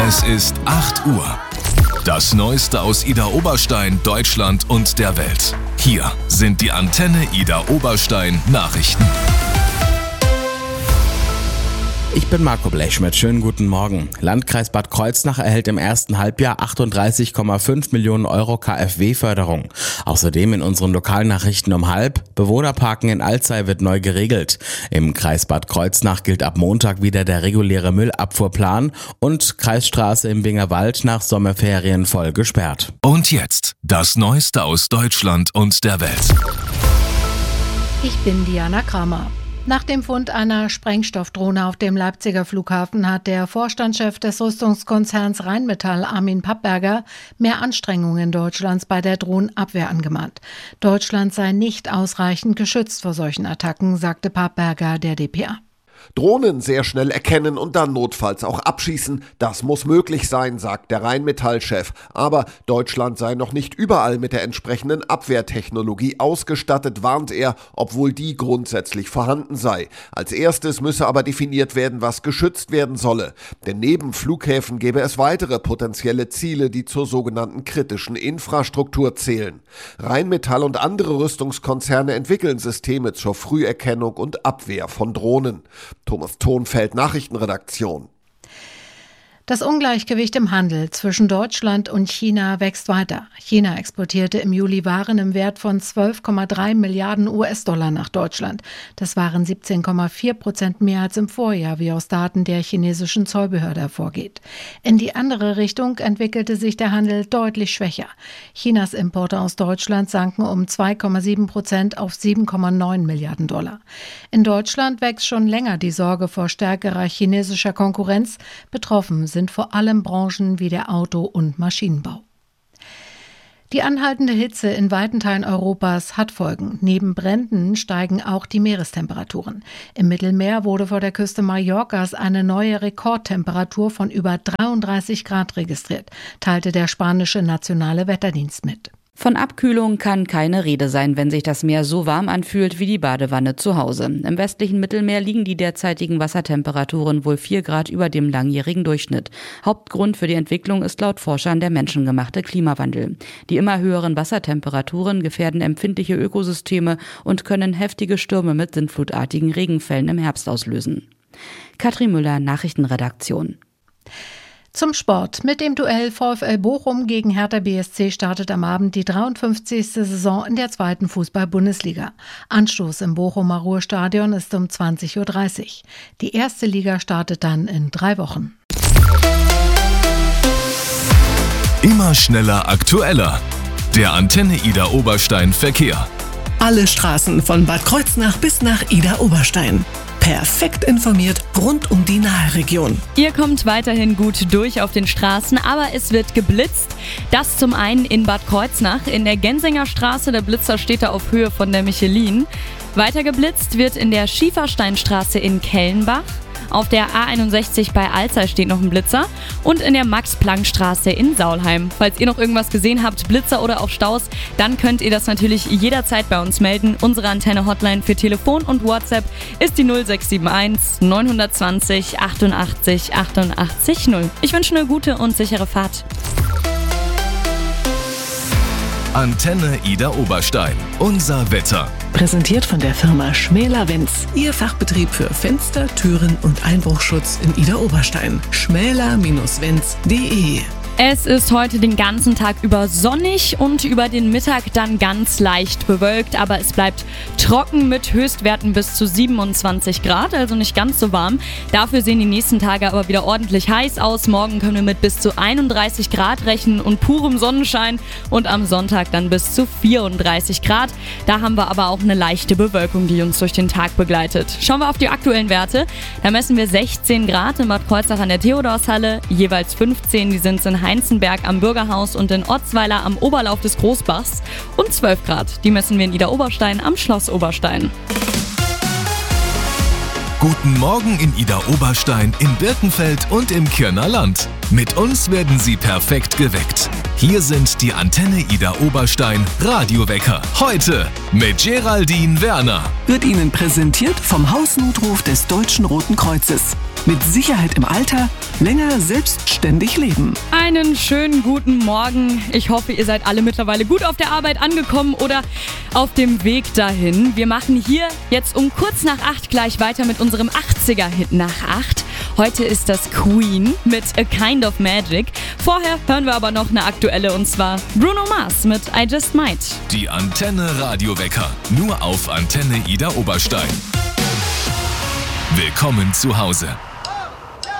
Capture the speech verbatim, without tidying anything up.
Es ist acht Uhr. Das Neueste aus Idar Oberstein, Deutschland und der Welt. Hier sind die Antenne Idar Oberstein Nachrichten. Ich bin Marco Blechschmidt. Schönen guten Morgen. Landkreis Bad Kreuznach erhält im ersten Halbjahr achtunddreißig Komma fünf Millionen Euro K f W-Förderung. Außerdem in unseren Lokalnachrichten um halb: Bewohnerparken in Alzey wird neu geregelt. Im Kreis Bad Kreuznach gilt ab Montag wieder der reguläre Müllabfuhrplan und Kreisstraße im Bingerwald nach Sommerferien voll gesperrt. Und jetzt das Neueste aus Deutschland und der Welt. Ich bin Diana Kramer. Nach dem Fund einer Sprengstoffdrohne auf dem Leipziger Flughafen hat der Vorstandschef des Rüstungskonzerns Rheinmetall, Armin Pappberger, mehr Anstrengungen Deutschlands bei der Drohnenabwehr angemahnt. Deutschland sei nicht ausreichend geschützt vor solchen Attacken, sagte Pappberger der D P A. Drohnen sehr schnell erkennen und dann notfalls auch abschießen, das muss möglich sein, sagt der Rheinmetall-Chef. Aber Deutschland sei noch nicht überall mit der entsprechenden Abwehrtechnologie ausgestattet, warnt er, obwohl die grundsätzlich vorhanden sei. Als erstes müsse aber definiert werden, was geschützt werden solle. Denn neben Flughäfen gäbe es weitere potenzielle Ziele, die zur sogenannten kritischen Infrastruktur zählen. Rheinmetall und andere Rüstungskonzerne entwickeln Systeme zur Früherkennung und Abwehr von Drohnen. Thomas Thonfeld, Nachrichtenredaktion. Das Ungleichgewicht im Handel zwischen Deutschland und China wächst weiter. China exportierte im Juli Waren im Wert von zwölf Komma drei Milliarden U S-Dollar nach Deutschland. Das waren siebzehn Komma vier Prozent mehr als im Vorjahr, wie aus Daten der chinesischen Zollbehörde hervorgeht. In die andere Richtung entwickelte sich der Handel deutlich schwächer. Chinas Importe aus Deutschland sanken um zwei Komma sieben Prozent auf sieben Komma neun Milliarden Dollar. In Deutschland wächst schon länger die Sorge vor stärkerer chinesischer Konkurrenz. Betroffen sind sind vor allem Branchen wie der Auto- und Maschinenbau. Die anhaltende Hitze in weiten Teilen Europas hat Folgen. Neben Bränden steigen auch die Meerestemperaturen. Im Mittelmeer wurde vor der Küste Mallorcas eine neue Rekordtemperatur von über dreiunddreißig Grad registriert, teilte der spanische Nationale Wetterdienst mit. Von Abkühlung kann keine Rede sein, wenn sich das Meer so warm anfühlt wie die Badewanne zu Hause. Im westlichen Mittelmeer liegen die derzeitigen Wassertemperaturen wohl vier Grad über dem langjährigen Durchschnitt. Hauptgrund für die Entwicklung ist laut Forschern der menschengemachte Klimawandel. Die immer höheren Wassertemperaturen gefährden empfindliche Ökosysteme und können heftige Stürme mit sintflutartigen Regenfällen im Herbst auslösen. Katrin Müller, Nachrichtenredaktion. Zum Sport. Mit dem Duell VfL Bochum gegen Hertha B S C startet am Abend die dreiundfünfzigste Saison in der zweiten Fußball-Bundesliga. Anstoß im Bochumer Ruhrstadion ist um zwanzig Uhr dreißig. Die erste Liga startet dann in drei Wochen. Immer schneller, aktueller. Der Antenne Idar Oberstein Verkehr. Alle Straßen von Bad Kreuznach bis nach Idar Oberstein. Perfekt informiert rund um die Nahregion. Ihr kommt weiterhin gut durch auf den Straßen, aber es wird geblitzt. Das zum einen in Bad Kreuznach, in der Gensinger Straße. Der Blitzer steht da auf Höhe von der Michelin. Weiter geblitzt wird in der Schiefersteinstraße in Kellenbach. Auf der A einundsechzig bei Alzey steht noch ein Blitzer und in der Max-Planck-Straße in Saulheim. Falls ihr noch irgendwas gesehen habt, Blitzer oder auch Staus, dann könnt ihr das natürlich jederzeit bei uns melden. Unsere Antenne-Hotline für Telefon und WhatsApp ist die null sechs sieben eins neun zwei null achtundachtzig achtundachtzig null. Ich wünsche eine gute und sichere Fahrt. Antenne Idar Oberstein. Unser Wetter. Präsentiert von der Firma Schmäler-Wenz. Ihr Fachbetrieb für Fenster, Türen und Einbruchschutz in Idar Oberstein. schmäler Bindestrich wenz punkt de. Es ist heute den ganzen Tag über sonnig und über den Mittag dann ganz leicht bewölkt, aber es bleibt trocken mit Höchstwerten bis zu siebenundzwanzig Grad, also nicht ganz so warm. Dafür sehen die nächsten Tage aber wieder ordentlich heiß aus. Morgen können wir mit bis zu einunddreißig Grad rechnen und purem Sonnenschein und am Sonntag dann bis zu vierunddreißig Grad. Da haben wir aber auch eine leichte Bewölkung, die uns durch den Tag begleitet. Schauen wir auf die aktuellen Werte. Da messen wir sechzehn Grad in Bad Kreuznach an der Theodorshalle, jeweils fünfzehn, die sind in Heinzenberg am Bürgerhaus und in Otzweiler am Oberlauf des Großbachs und zwölf Grad. Die messen wir in Idar Oberstein am Schloss Oberstein. Guten Morgen in Idar Oberstein, in Birkenfeld und im Kirner Land. Mit uns werden Sie perfekt geweckt. Hier sind die Antenne Idar Oberstein Radiowecker. Heute mit Geraldine Werner. Wird Ihnen präsentiert vom Hausnotruf des Deutschen Roten Kreuzes. Mit Sicherheit im Alter, länger selbstständig leben. Einen schönen guten Morgen. Ich hoffe, ihr seid alle mittlerweile gut auf der Arbeit angekommen oder auf dem Weg dahin. Wir machen hier jetzt um kurz nach acht gleich weiter mit unserem achtziger-Hit nach acht. Heute ist das Queen mit A Kind of Magic. Vorher hören wir aber noch eine aktuelle, und zwar Bruno Mars mit I Just Might. Die Antenne Radiowecker, nur auf Antenne Ida Oberstein. Willkommen zu Hause.